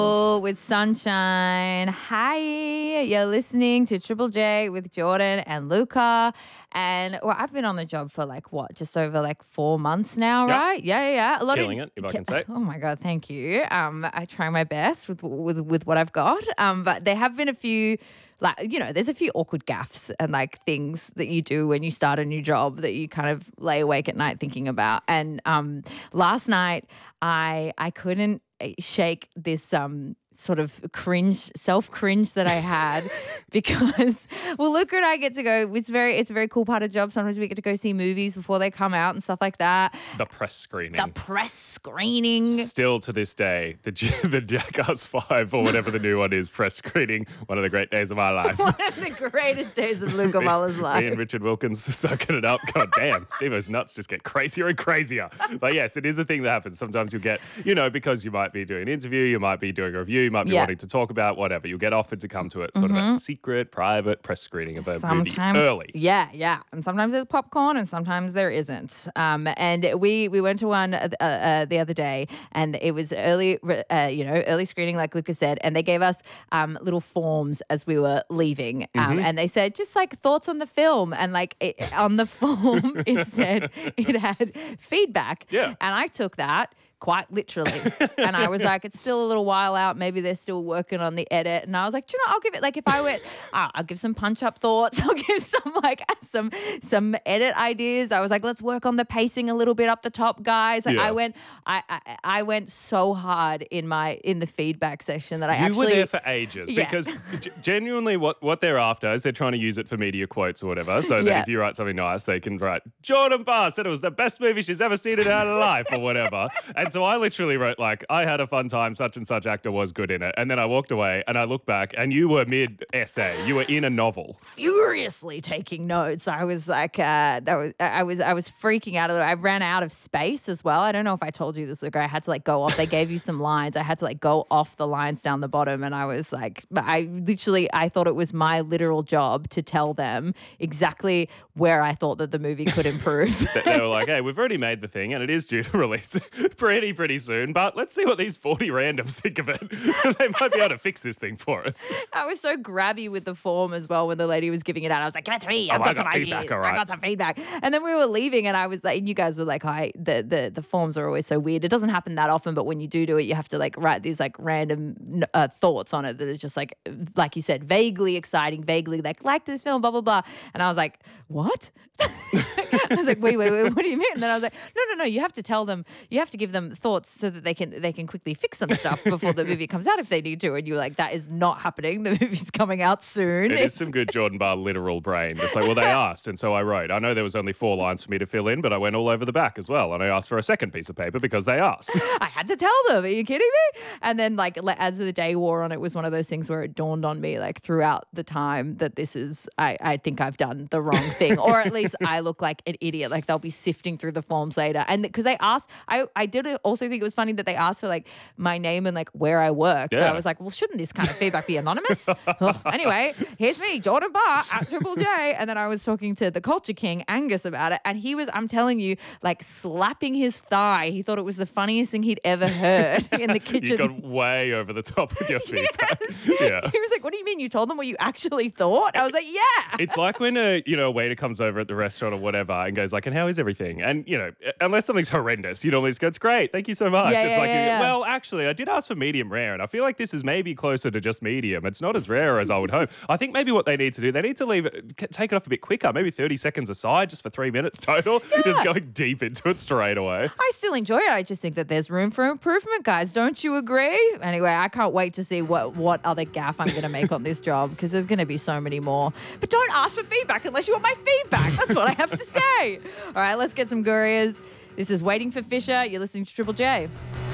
With Sunshine. Hi, you're listening to Triple J with Jordan and Luca. And I've been on the job for just over 4 months now, Yep. right? Yeah. Killing it, if I can say. Oh my God, thank you. I try my best with what I've got. But there have been a few. There's a few awkward gaffes and things that you do when you start a new job that you kind of lay awake at night thinking about. And last night I couldn't shake this sort of self-cringe that I had because, Luca and I get to go, it's a very cool part of the job. Sometimes we get to go see movies before they come out and stuff like that. The press screening. Still to this day, the Jackass 5 or whatever the new one is, press screening, one of the great days of my life. One of the greatest days of Luca Muller's life. Me and Richard Wilkins soaking it up. God damn, Steve-O's nuts just get crazier and crazier. But yes, it is a thing that happens. Sometimes you'll get, because you might be doing an interview, you might be doing a review, you might be wanting to talk about whatever. You'll get offered to come to it, sort of a secret, private press screening of a movie early. Yeah. And sometimes there's popcorn and sometimes there isn't. And we went to one the other day and it was early screening, like Lucas said, and they gave us little forms as we were leaving. And they said, just thoughts on the film. And on the form, it said it had feedback. Yeah. And I took that quite literally. And I was like, it's still a little while out. Maybe they're still working on the edit. And I was like, do you know, I'll give it, if I went, I'll give some punch-up thoughts. I'll give some edit ideas. I was like, let's work on the pacing a little bit up the top, guys. I went so hard in the feedback section that you were there for ages because genuinely what they're after is they're trying to use it for media quotes or whatever. So that if you write something nice, they can write, Jordan Barr said it was the best movie she's ever seen in her life or whatever. And so I literally wrote I had a fun time, such and such actor was good in it. And then I walked away and I looked back and you were mid-essay. You were in a novel. Furiously taking notes. I was I was freaking out. I ran out of space as well. I don't know if I told you this, Luke. I had to go off. They gave you some lines. I had to go off the lines down the bottom. And I was I thought it was my literal job to tell them exactly where I thought that the movie could improve. They were like, hey, we've already made the thing and it is due to release pretty soon, but let's see what these 40 randoms think of it. They might be able to fix this thing for us. I was so grabby with the form as well when the lady was giving it out. I was like, give it to me. I've got some ideas. Right. I got some feedback. And then we were leaving and I was like, you guys were like, hi, the forms are always so weird. It doesn't happen that often, but when you do it, you have to write these random thoughts on it that is just like you said, vaguely exciting, vaguely like this film, blah, blah, blah. And I was like, what? I was like, wait, what do you mean? And then I was like, no, you have to tell them, you have to give them thoughts so that they can quickly fix some stuff before the movie comes out if they need to. And you were like, that is not happening. The movie's coming out soon. It is some good Jordan Barr literal brain. It's they asked, and so I wrote. I know there was only 4 lines for me to fill in, but I went all over the back as well. And I asked for a second piece of paper because they asked. I had to tell them. Are you kidding me? And then as the day wore on, it was one of those things where it dawned on me throughout the time that this is, I think I've done the wrong thing, or at least I look like an idiot. They'll be sifting through the forms later. And because they asked, I did also think it was funny that they asked for my name and where I worked. Yeah. I was like, well, shouldn't this kind of feedback be anonymous? Anyway, here's me, Jordan Barr at Triple J. And then I was talking to the Culture King, Angus, about it. And he was, I'm telling you, slapping his thigh. He thought it was the funniest thing he'd ever heard in the kitchen. You got way over the top with your feedback. Yes. Yeah. He was like, what do you mean? You told them what you actually thought? I was like, yeah. It's like when a waiter comes over at the restaurant or whatever and goes and how is everything? And, unless something's horrendous, you normally just go, it's great. Thank you so much. Well, actually, I did ask for medium rare and I feel like this is maybe closer to just medium. It's not as rare as I would hope. I think maybe what they need to do, they need to take it off a bit quicker, maybe 30 seconds aside just for 3 minutes total, just going deep into it straight away. I still enjoy it. I just think that there's room for improvement, guys. Don't you agree? Anyway, I can't wait to see what other gaff I'm going to make on this job because there's going to be so many more. But don't ask for feedback unless you want my feedback. That's what I have to say. All right, let's get some gurias. This is Waiting for Fisher. You're listening to Triple J.